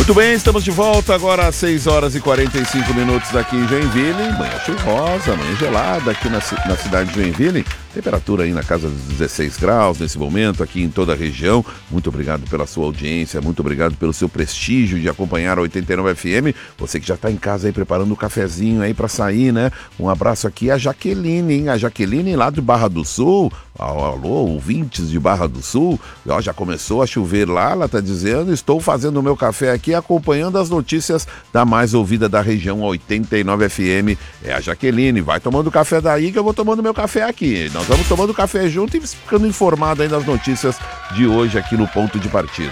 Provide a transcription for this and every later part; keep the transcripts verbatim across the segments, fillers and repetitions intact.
Muito bem, estamos de volta agora às seis horas e quarenta e cinco minutos aqui em Joinville. Manhã chuvosa, manhã gelada aqui na, na cidade de Joinville. Temperatura aí na casa dos dezesseis graus nesse momento aqui em toda a região. Muito obrigado pela sua audiência, muito obrigado pelo seu prestígio de acompanhar a oitenta e nove F M. Você que já está em casa aí preparando o um cafezinho aí para sair, né? Um abraço aqui a Jaqueline, hein? A Jaqueline lá de Barra do Sul. Alô, ouvintes de Barra do Sul, ó, já começou a chover lá, ela tá dizendo, estou fazendo o meu café aqui, acompanhando as notícias da mais ouvida da região, oitenta e nove F M, é a Jaqueline, vai tomando café daí que eu vou tomando meu café aqui, nós vamos tomando café junto e ficando informado aí das notícias de hoje aqui no Ponto de Partida.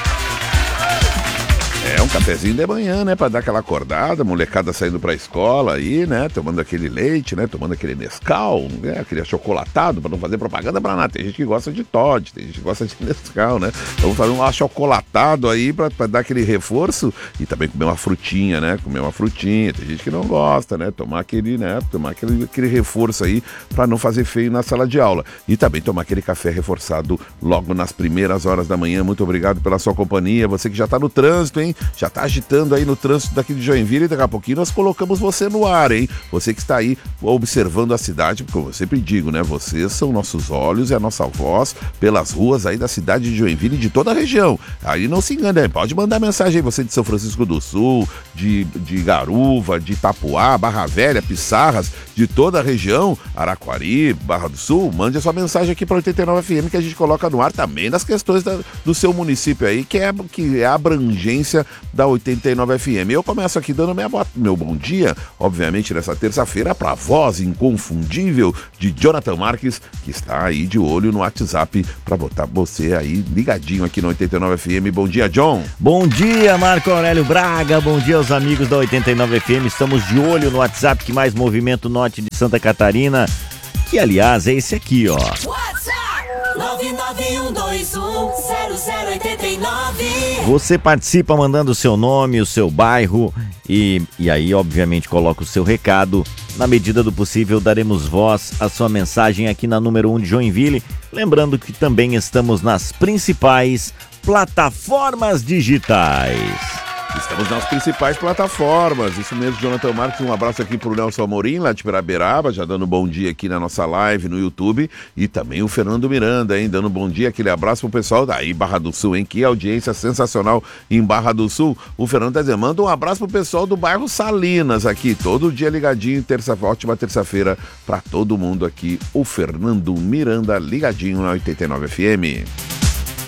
É um cafezinho de manhã, né, pra dar aquela acordada, molecada saindo pra escola aí, né, tomando aquele leite, né, tomando aquele Nescau, né, aquele achocolatado, pra não fazer propaganda pra nada. Tem gente que gosta de Toddy, tem gente que gosta de Nescau, né, vamos fazer um achocolatado aí pra, pra dar aquele reforço e também comer uma frutinha, né, comer uma frutinha. Tem gente que não gosta, né, tomar aquele, né, tomar aquele, aquele reforço aí pra não fazer feio na sala de aula. E também tomar aquele café reforçado logo nas primeiras horas da manhã. Muito obrigado pela sua companhia, você que já tá no trânsito, hein, já tá agitando aí no trânsito daqui de Joinville e daqui a pouquinho nós colocamos você no ar, hein? Você que está aí observando a cidade, porque eu sempre digo, né? Vocês são nossos olhos e a nossa voz pelas ruas aí da cidade de Joinville e de toda a região. Aí não se engane, né? Pode mandar mensagem aí, você de São Francisco do Sul, de, de Garuva, de Itapuá, Barra Velha, Pissarras, de toda a região, Araquari, Barra do Sul, mande a sua mensagem aqui para oitenta e nove F M que a gente coloca no ar também das questões da, do seu município aí, que é, que é a abrangência da oitenta e nove F M. Eu começo aqui dando minha, meu bom dia, obviamente nessa terça-feira, para a voz inconfundível de Jonathan Marques, que está aí de olho no WhatsApp para botar você aí ligadinho aqui no oitenta e nove F M. Bom dia, John. Bom dia, Marco Aurélio Braga. Bom dia aos amigos da oitenta e nove F M. Estamos de olho no WhatsApp que mais movimenta o norte de Santa Catarina, que aliás é esse aqui, ó. nove nove um dois um zero zero oito nove. Você participa mandando o seu nome, o seu bairro e, e aí, obviamente, coloca o seu recado. Na medida do possível, daremos voz à sua mensagem aqui na número um de Joinville. Lembrando que também estamos nas principais plataformas digitais. Estamos nas principais plataformas, isso mesmo, Jonathan Marques, um abraço aqui pro Nelson Amorim, lá de Piraberaba, já dando bom dia aqui na nossa live no YouTube, e também o Fernando Miranda, hein, dando bom dia, aquele abraço pro pessoal daí, Barra do Sul, hein, que audiência sensacional em Barra do Sul. O Fernando tá dizendo, manda um abraço pro pessoal do bairro Salinas aqui, todo dia ligadinho, terça, ótima terça-feira pra todo mundo aqui, o Fernando Miranda ligadinho na oitenta e nove F M.